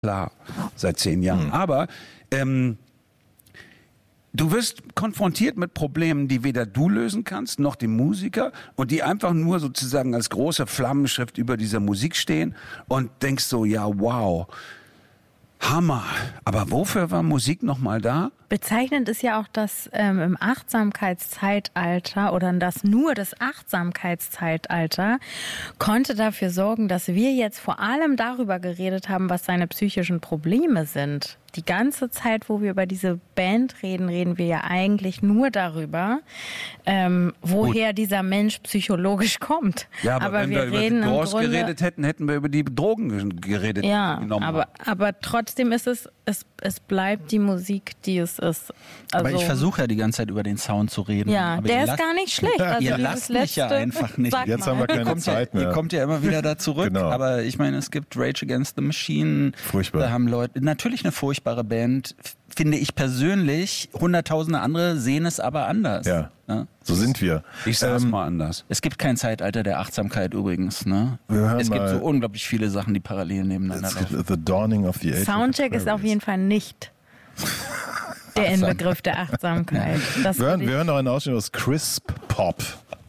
klar, seit 10 Jahren. Aber du wirst konfrontiert mit Problemen, die weder du lösen kannst, noch die Musiker, und die einfach nur sozusagen als große Flammenschrift über dieser Musik stehen und denkst so, ja, wow, Hammer. Aber wofür war Musik nochmal da? Bezeichnend ist ja auch, dass im Achtsamkeitszeitalter oder nur das Achtsamkeitszeitalter konnte dafür sorgen, dass wir jetzt vor allem darüber geredet haben, was seine psychischen Probleme sind. Die ganze Zeit, wo wir über diese Band reden, reden wir ja eigentlich nur darüber, woher dieser Mensch psychologisch kommt. Ja, aber wenn wir über die Doors geredet hätten, hätten wir über die Drogen geredet. Ja, aber trotzdem ist es bleibt die Musik, die es ist. Also, aber ich versuche ja die ganze Zeit über den Sound zu reden. Ja, aber der ist gar nicht schlecht. Also ihr lasst mich ja einfach nicht. Jetzt haben wir keine Zeit mehr. Ihr kommt ja immer wieder da zurück. Genau. Aber ich meine, es gibt Rage Against the Machine. Furchtbar. Da haben Leute, natürlich eine furchtbare Band, finde ich persönlich. Hunderttausende andere sehen es aber anders. Ja. So sind wir. Ich sag's mal anders. Es gibt kein Zeitalter der Achtsamkeit übrigens. Ne? Es gibt so unglaublich viele Sachen, die parallel nebeneinander laufen. The Dawning of the Age. Soundcheck ist auf jeden Fall nicht der Inbegriff der Achtsamkeit. Wir hören noch einen Ausschnitt aus Crisp Pop.